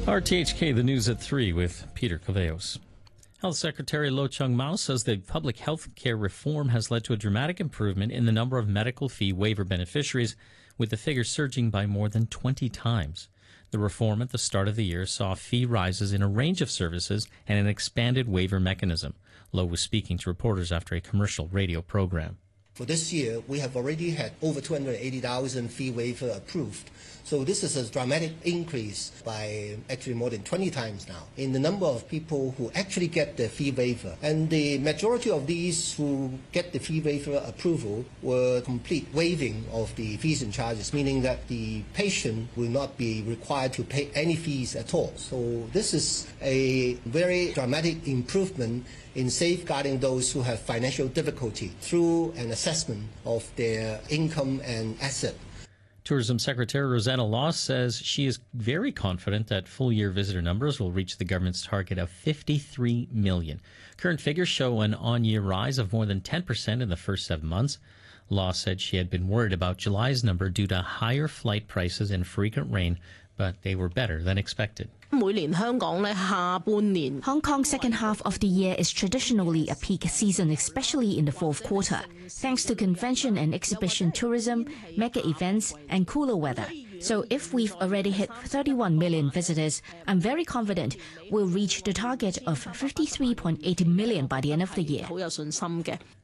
RTHK, the news at 3 with Peter Caveos. Health Secretary Lo Chung-Mao says the public health care reform has led to a dramatic improvement in the number of medical fee waiver beneficiaries, with the figure surging by more than 20 times. The reform at the start of the year saw fee rises in a range of services and an expanded waiver mechanism. Lo was speaking to reporters after a commercial radio program. For this year, we have already had over 280,000 fee waiver approved. So this is a dramatic increase by actually more than 20 times now in the number of people who actually get the fee waiver. And the majority of these who get the fee waiver approval were complete waiving of the fees and charges, meaning that the patient will not be required to pay any fees at all. So this is a very dramatic improvement in safeguarding those who have financial difficulty through an assessment of their income and asset. Tourism Secretary Rosanna Law says she is very confident that full-year visitor numbers will reach the government's target of 53 million. Current figures show an on-year rise of more than 10% in the first 7 months. Law said she had been worried about July's number due to higher flight prices and frequent rain, but they were better than expected. Hong Kong's second half of the year is traditionally a peak season, especially in the fourth quarter, thanks to convention and exhibition tourism, mega events, and cooler weather. So if we've already hit 31 million visitors, I'm very confident we'll reach the target of 53.8 million by the end of the year.